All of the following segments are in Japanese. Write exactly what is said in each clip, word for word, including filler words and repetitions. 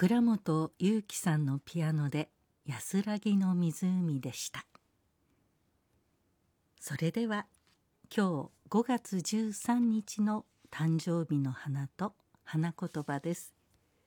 倉本祐樹さんのピアノで安らぎの湖でした。それでは今日ごがつじゅうさんにちの誕生日の花と花言葉です。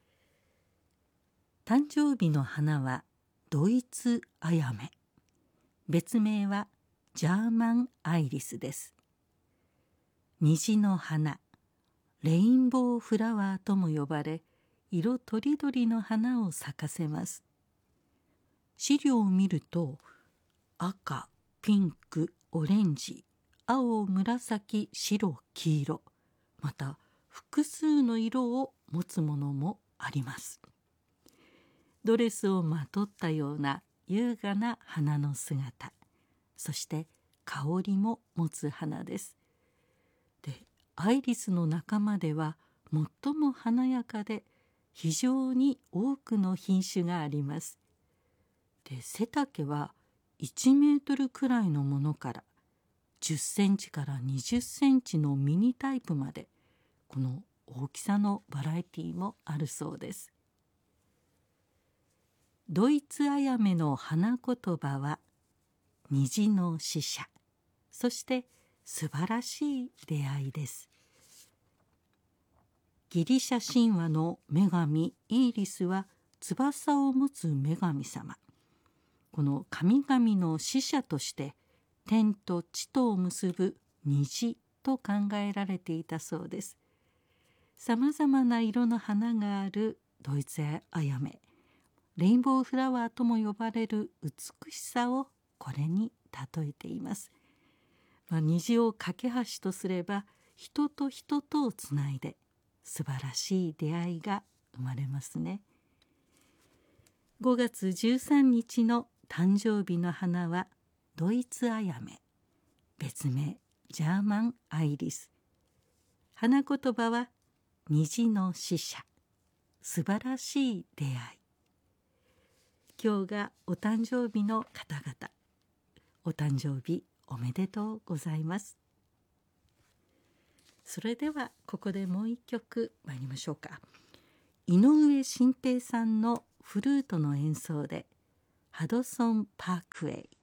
誕生日の花はドイツアヤメ、別名はジャーマンアイリスです。虹の花、レインボーフラワーとも呼ばれ、色とりどりの花を咲かせます。資料を見ると赤、ピンク、オレンジ、青、紫、白、黄色、また複数の色を持つものもあります。ドレスをまとったような優雅な花の姿、そして香りも持つ花です。で、アイリスの仲間では最も華やかで非常に多くの品種があります。で、背丈はいちメートルくらいのものからじゅっセンチからにじゅっセンチのミニタイプまで、この大きさのバラエティもあるそうです。ドイツアヤメの花言葉は虹の使者、そして素晴らしい出会いです。ギリシャ神話の女神イーリスは翼を持つ女神様。この神々の使者として天と地とを結ぶ虹と考えられていたそうです。さまざまな色の花があるドイツアヤメ、レインボーフラワーとも呼ばれる美しさをこれに例えています。まあ、虹を架け橋とすれば人と人とをつないで素晴らしい出会いが生まれますね。ごがつじゅうさんにちの誕生日の花はドイツアヤメ、別名ジャーマンアイリス。花言葉は虹の使者、素晴らしい出会い。今日がお誕生日の方々、お誕生日おめでとうございます。それではここでもう一曲参りましょうか。井上慎平さんのフルートの演奏でハドソンパークウェイ。